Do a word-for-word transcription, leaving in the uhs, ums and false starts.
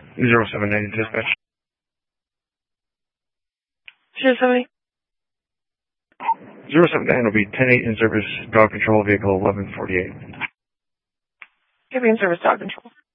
zero seven nine dispatch. zero seven eight. zero seven nine will be ten eight in service, dog control, vehicle eleven forty-eight. Give me in service, dog control.